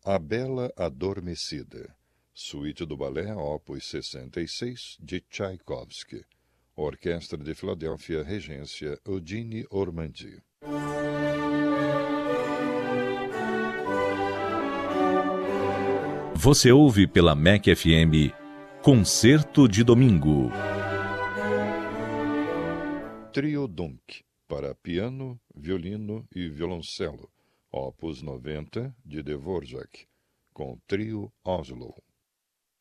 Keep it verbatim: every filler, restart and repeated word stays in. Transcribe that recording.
A Bela Adormecida, suíte do balé opus sessenta e seis, de Tchaikovsky. Orquestra de Filadélfia, regência Eugene Ormandy. Você ouve pela M E C F M Concerto de Domingo. Trio Dunk, para piano, violino e violoncelo, opus noventa, de Dvorak, com Trio Oslo.